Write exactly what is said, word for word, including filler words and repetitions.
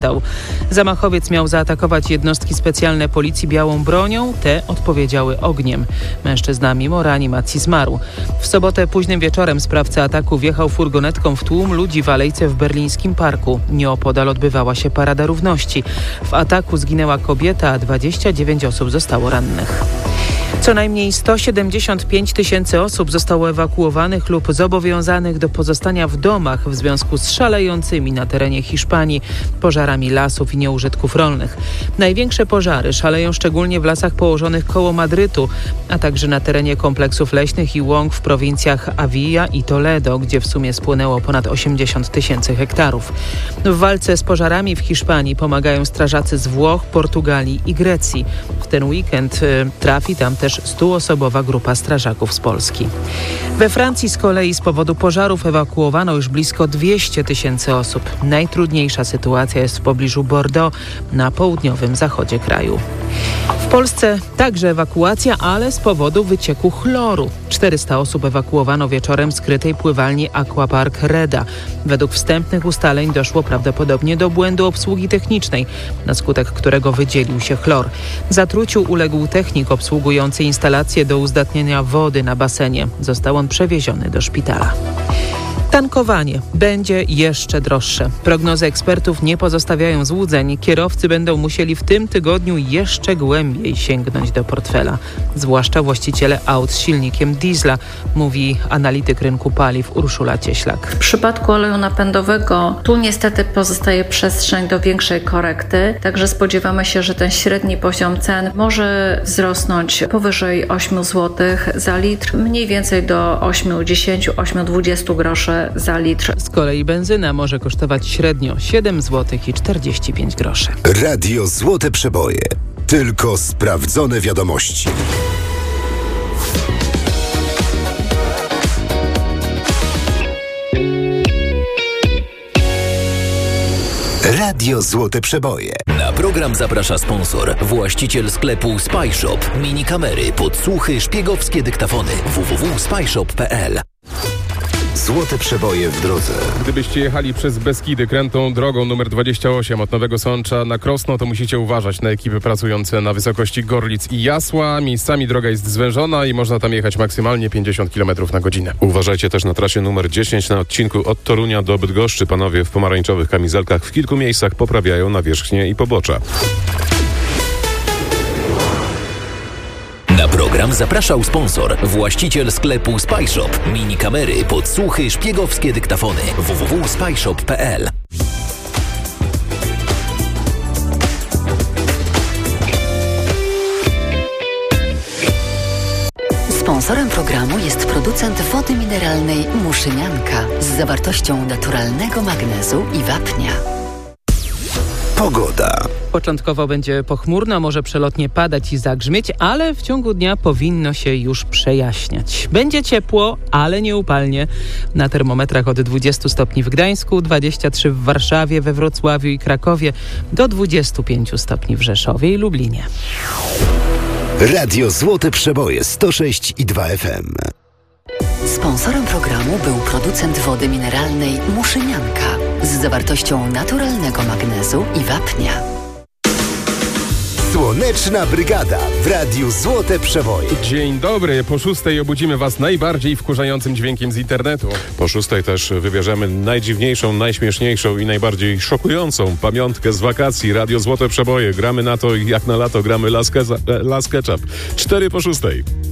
Zamachowiec miał zaatakować jednostki specjalne policji białą bronią, te odpowiedziały ogniem. Mężczyzna mimo reanimacji zmarł. W sobotę późnym wieczorem sprawca ataku wjechał furgonetką w tłum ludzi w alejce w berlińskim parku. Nieopodal odbywała się Parada Równości. W ataku zginęła kobieta, a dwadzieścia dziewięć osób zostało rannych. Co najmniej sto siedemdziesiąt pięć tysięcy osób zostało ewakuowanych lub zobowiązanych do pozostania w domach w związku z szalejącymi na terenie Hiszpanii pożarami lasów i nieużytków rolnych. Największe pożary szaleją szczególnie w lasach położonych koło Madrytu, a także na terenie kompleksów leśnych i łąk w prowincjach Avilla i Toledo, gdzie w sumie spłynęło ponad osiemdziesiąt tysięcy hektarów. W walce z pożarami w Hiszpanii pomagają strażacy z Włoch, Portugalii i Grecji. W ten weekend y, trafi tam też stuosobowa grupa strażaków z Polski. We Francji z kolei z powodu pożarów ewakuowano już blisko dwieście tysięcy osób. Najtrudniejsza sytuacja jest w pobliżu Bordeaux, na południowym zachodzie kraju. W Polsce także ewakuacja, ale z powodu wycieku chloru. czterysta osób ewakuowano wieczorem z skrytej pływalni Aquapark Reda. Według wstępnych ustaleń doszło prawdopodobnie do błędu obsługi technicznej, na skutek którego wydzielił się chlor. Zatruciu uległ technik obsługujący instalację do uzdatniania wody na basenie. Został on przewieziony do szpitala. Tankowanie będzie jeszcze droższe. Prognozy ekspertów nie pozostawiają złudzeń. Kierowcy będą musieli w tym tygodniu jeszcze głębiej sięgnąć do portfela. Zwłaszcza właściciele aut z silnikiem diesla, mówi analityk rynku paliw Urszula Cieślak. W przypadku oleju napędowego tu niestety pozostaje przestrzeń do większej korekty, także spodziewamy się, że ten średni poziom cen może wzrosnąć powyżej osiem złotych za litr, mniej więcej do osiem, dziesięć, osiem, dwadzieścia groszy za litr. Z kolei benzyna może kosztować średnio siedem złotych i czterdzieści pięć groszy. Radio Złote Przeboje. Tylko sprawdzone wiadomości. Radio Złote Przeboje. Na program zaprasza sponsor, właściciel sklepu Spyshop. Mini kamery, podsłuchy, szpiegowskie dyktafony. w w w kropka spyshop kropka p l. Złote Przeboje w drodze. Gdybyście jechali przez Beskidy krętą drogą numer dwadzieścia osiem od Nowego Sącza na Krosno, to musicie uważać na ekipy pracujące na wysokości Gorlic i Jasła. Miejscami droga jest zwężona i można tam jechać maksymalnie pięćdziesiąt kilometrów na godzinę. Uważajcie też na trasie numer dziesięć na odcinku od Torunia do Bydgoszczy. Panowie w pomarańczowych kamizelkach w kilku miejscach poprawiają nawierzchnię i pobocza. Na program zapraszał sponsor, właściciel sklepu Spyshop. Mini kamery, podsłuchy, szpiegowskie dyktafony. w w w kropka spyshop kropka p l. Sponsorem programu jest producent wody mineralnej Muszynianka z zawartością naturalnego magnezu i wapnia. Pogoda. Początkowo będzie pochmurno, może przelotnie padać i zagrzmieć, ale w ciągu dnia powinno się już przejaśniać. Będzie ciepło, ale nie upalnie. Na termometrach od dwudziestu stopni w Gdańsku, dwudziestu trzech w Warszawie, we Wrocławiu i Krakowie, do dwudziestu pięciu stopni w Rzeszowie i Lublinie. Radio Złote Przeboje sto sześć i dwa F M. Sponsorem programu był producent wody mineralnej Muszynianka z zawartością naturalnego magnezu i wapnia. Słoneczna Brygada w Radiu Złote Przeboje. Dzień dobry. Po szóstej obudzimy Was najbardziej wkurzającym dźwiękiem z internetu. Po szóstej też wybierzemy najdziwniejszą, najśmieszniejszą i najbardziej szokującą pamiątkę z wakacji. Radio Złote Przeboje. Gramy na to jak na lato, gramy Las, Keza, Las Ketchup. Cztery po szóstej.